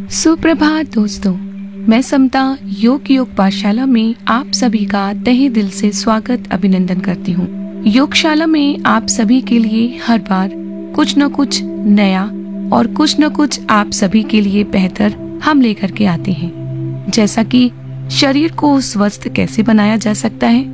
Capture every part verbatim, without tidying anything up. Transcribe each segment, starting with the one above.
सुप्रभात दोस्तों, मैं समता योग योग पाठशाला में आप सभी का तहे दिल से स्वागत अभिनंदन करती हूँ। योगशाला में आप सभी के लिए हर बार कुछ न कुछ नया और कुछ न कुछ आप सभी के लिए बेहतर हम लेकर के आते हैं। जैसा कि शरीर को स्वस्थ कैसे बनाया जा सकता है,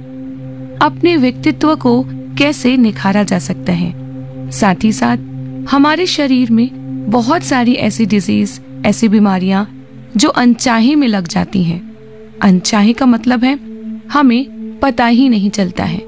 अपने व्यक्तित्व को कैसे निखारा जा सकता है, साथ ही साथ हमारे शरीर में बहुत सारी ऐसी डिजीज, ऐसी बीमारियां जो अनचाहे में लग जाती हैं। अनचाहे का मतलब है हमें पता ही नहीं चलता है।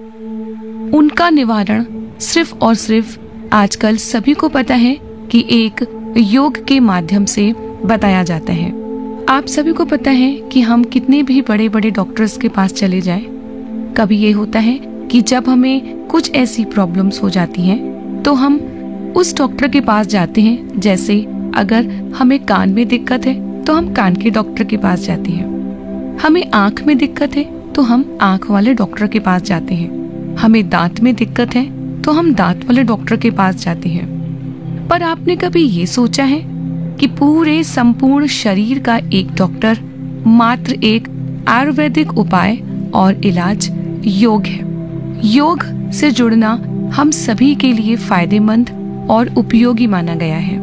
उनका निवारण सिर्फ और सिर्फ आजकल सभी को पता है कि एक योग के माध्यम से बताया जाता है। आप सभी को पता है कि हम कितने भी बड़े बड़े डॉक्टर्स के पास चले जाएं, कभी ये होता है कि जब हमें कुछ ऐसी प्रॉब्लम्स हो जाती हैं तो हम उस डॉक्टर के पास जाते हैं। जैसे अगर हमें कान में दिक्कत है तो हम कान के डॉक्टर के पास जाते हैं, हमें आंख में दिक्कत है तो हम आंख वाले डॉक्टर के पास जाते हैं, हमें दांत में दिक्कत है तो हम दांत वाले डॉक्टर के पास जाते हैं। पर आपने कभी ये सोचा है कि पूरे संपूर्ण शरीर का एक डॉक्टर मात्र एक आयुर्वेदिक उपाय और इलाज योग है। योग से जुड़ना हम सभी के लिए फायदेमंद और उपयोगी माना गया है।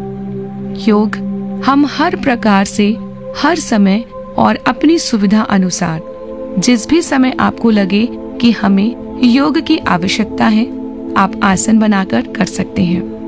योग हम हर प्रकार से, हर समय और अपनी सुविधा अनुसार जिस भी समय आपको लगे कि हमें योग की आवश्यकता है, आप आसन बनाकर कर सकते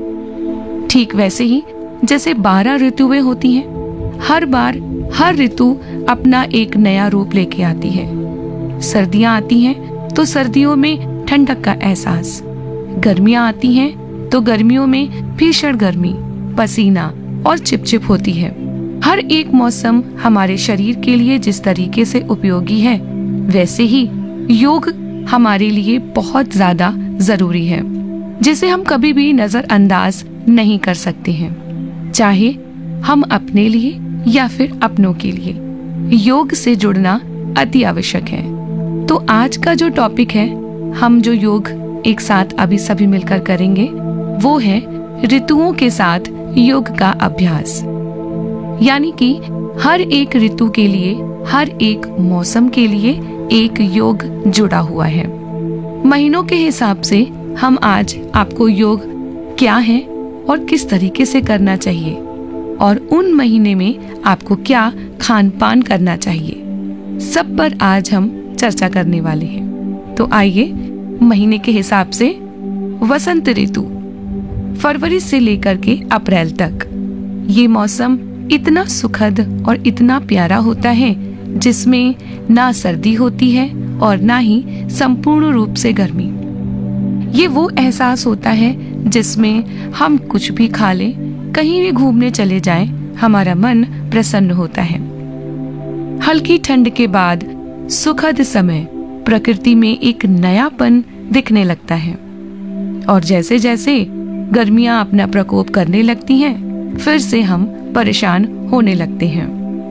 हैं। ठीक वैसे ही जैसे बारह ऋतुएं होती हैं, हर बार हर ऋतु अपना एक नया रूप लेके आती है। सर्दियां आती हैं तो सर्दियों में ठंडक का एहसास, गर्मियां आती हैं तो गर्मियों में भीषण गर्मी, पसीना और चिपचिप होती है। हर एक मौसम हमारे शरीर के लिए जिस तरीके से उपयोगी है, वैसे ही योग हमारे लिए बहुत ज्यादा जरूरी है, जिसे हम कभी भी नजरअंदाज नहीं कर सकते हैं। चाहे हम अपने लिए या फिर अपनों के लिए, योग से जुड़ना अति आवश्यक है। तो आज का जो टॉपिक है, हम जो योग एक साथ अभी सभी मिलकर करेंगे, वो है ऋतुओं के साथ योग का अभ्यास। यानी कि हर एक ऋतु के लिए, हर एक मौसम के लिए एक योग जुड़ा हुआ है। महीनों के हिसाब से हम आज आपको योग क्या है और किस तरीके से करना चाहिए, और उन महीने में आपको क्या खान पान करना चाहिए, सब पर आज हम चर्चा करने वाले हैं। तो आइए, महीने के हिसाब से वसंत ऋतु फरवरी से लेकर के अप्रैल तक, ये मौसम इतना सुखद और इतना प्यारा होता है जिसमें ना सर्दी होती है और ना ही संपूर्ण रूप से गर्मी। ये वो एहसास होता है जिसमें हम कुछ भी खा लें, कहीं भी घूमने चले जाएं, हमारा मन प्रसन्न होता है। हल्की ठंड के बाद सुखद समय, प्रकृति में एक नयापन दिखने लगता है। और जैसे जैसे गर्मियां अपना प्रकोप करने लगती हैं, फिर से हम परेशान होने लगते हैं।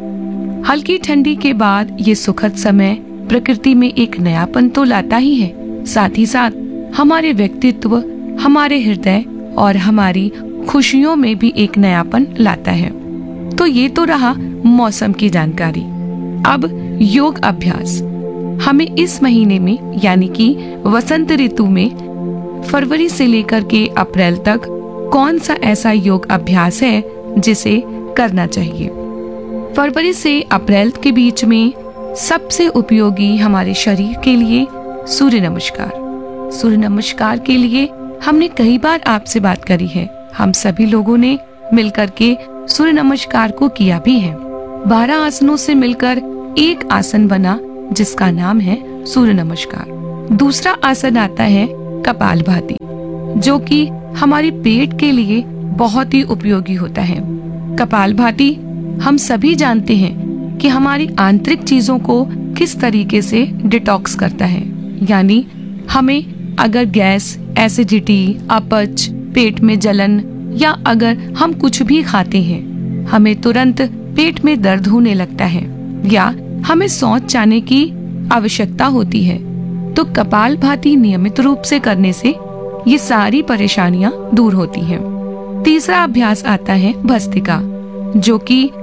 हल्की ठंडी के बाद ये सुखद समय प्रकृति में एक नयापन तो लाता ही है, साथ ही साथ हमारे व्यक्तित्व, हमारे हृदय और हमारी खुशियों में भी एक नयापन लाता है। तो ये तो रहा मौसम की जानकारी। अब योग अभ्यास। हमें इस महीने में, यानी कि वसंत ऋतु में, फरवरी से लेकर के अप्रैल तक कौन सा ऐसा योग अभ्यास है जिसे करना चाहिए। फरवरी से अप्रैल के बीच में सबसे उपयोगी हमारे शरीर के लिए सूर्य नमस्कार। सूर्य नमस्कार के लिए हमने कई बार आपसे बात करी है। हम सभी लोगों ने मिलकर के सूर्य नमस्कार को किया भी है। बारह आसनों से मिलकर एक आसन बना जिसका नाम है सूर्य नमस्कार। दूसरा आसन आता है कपालभाति, जो कि हमारे पेट के लिए बहुत ही उपयोगी होता है। कपालभाति हम सभी जानते हैं कि हमारी आंतरिक चीजों को किस तरीके से डिटॉक्स करता है। यानी हमें अगर गैस, एसिडिटी, अपच, पेट में जलन, या अगर हम कुछ भी खाते हैं, हमें तुरंत पेट में दर्द होने लगता है, या हमें शौच जाने की आवश्यकता होती है, तो कपालभाति नियमित रूप से करने से ये सारी परेशानियां दूर होती हैं। तीसरा अभ्यास आता है भस्त्रिका, जो कि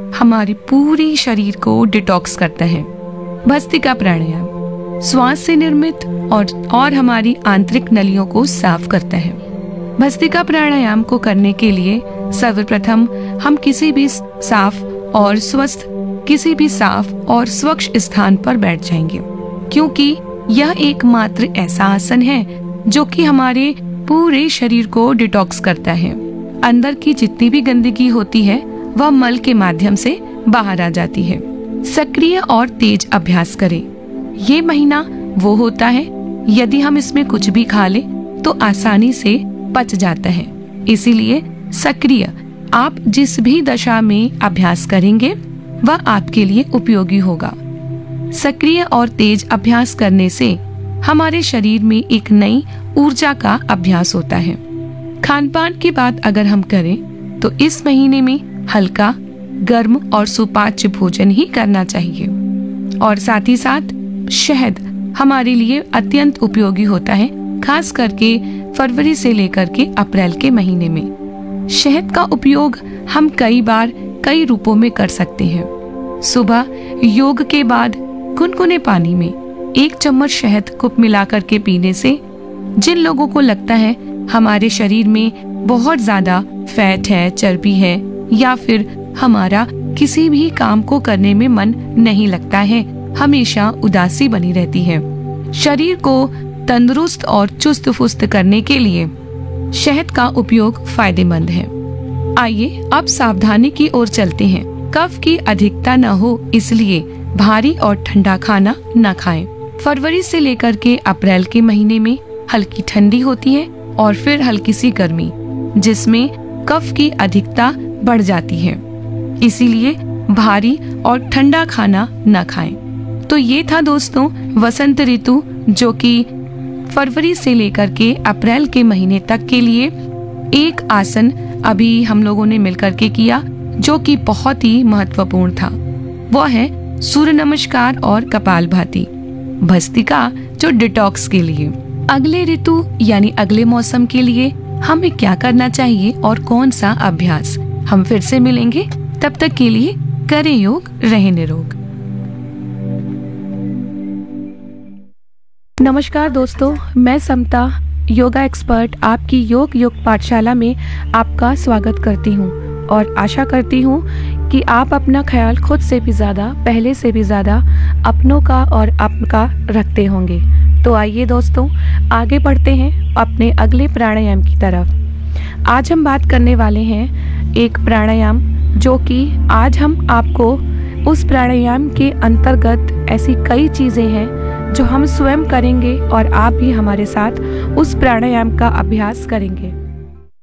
हमारे पूरे शरीर को डिटॉक्स करता है। भस्त्रिका प्राणायाम श्वास से निर्मित और और हमारी आंतरिक नलियों को साफ करता है। भस्त्रिका प्राणायाम को करने के लिए सर्वप्रथम हम किसी भी साफ और स्वस्थ किसी भी साफ और स्वच्छ स्थान पर बैठ जाएंगे, क्योंकि यह एकमात्र ऐसा आसन है जो कि हमारे पूरे शरीर को डिटॉक्स करता है। अंदर की जितनी भी गंदगी होती है वह मल के माध्यम से बाहर आ जाती है। सक्रिय और तेज अभ्यास करें। ये महीना वो होता है यदि हम इसमें कुछ भी खा लें तो आसानी से पच जाता है। इसीलिए सक्रिय आप जिस भी दशा में अभ्यास करेंगे वह आपके लिए उपयोगी होगा। सक्रिय और तेज अभ्यास करने से हमारे शरीर में एक नई ऊर्जा का अभ्यास होता है। खान पान की बात अगर हम करें तो इस महीने में हल्का, गर्म और सुपाच्य भोजन ही करना चाहिए। और साथ ही साथ शहद हमारे लिए अत्यंत उपयोगी होता है, खास करके फरवरी से लेकर के अप्रैल के महीने में। शहद का उपयोग हम कई बार कई रूपों में कर सकते हैं। सुबह योग के बाद गुनगुने पानी में एक चम्मच शहद को मिलाकर के पीने से जिन लोगों को लगता है हमारे शरीर में बहुत ज्यादा फैट है, चर्बी है, या फिर हमारा किसी भी काम को करने में मन नहीं लगता है, हमेशा उदासी बनी रहती है, शरीर को तंदुरुस्त और चुस्त फुस्त करने के लिए शहद का उपयोग फायदेमंद है। आइए अब सावधानी की ओर चलते हैं। कफ की अधिकता न हो इसलिए भारी और ठंडा खाना न खाएं। फरवरी से लेकर के अप्रैल के महीने में हल्की ठंडी होती है और फिर हल्की सी गर्मी, जिसमें कफ की अधिकता बढ़ जाती है। इसीलिए भारी और ठंडा खाना न खाएं। तो ये था दोस्तों वसंत ऋतु, जो कि फरवरी से लेकर के अप्रैल के महीने तक के लिए एक आसन अभी हम लोगों ने मिलकर के किया जो कि बहुत ही महत्वपूर्ण था। वह है सूर्य नमस्कार और कपालभाति, भस्त्रिका जो डिटॉक्स के लिए। अगले ऋतु यानी अगले मौसम के लिए हमें क्या करना चाहिए और कौन सा अभ्यास, हम फिर से मिलेंगे। तब तक के लिए करें योग, रहें निरोग। नमस्कार दोस्तों, मैं समता योगा एक्सपर्ट आपकी योग योग पाठशाला में आपका स्वागत करती हूँ और आशा करती हूँ कि आप अपना ख्याल खुद से भी ज़्यादा, पहले से भी ज़्यादा अपनों का और आपका रखते होंगे। तो आइए दोस्तों आगे बढ़ते हैं अपने अगले प्राणायाम की तरफ। आज हम बात करने वाले हैं एक प्राणायाम जो कि आज हम आपको उस प्राणायाम के अंतर्गत ऐसी कई चीज़ें हैं जो हम स्वयं करेंगे और आप भी हमारे साथ उस प्राणायाम का अभ्यास करेंगे।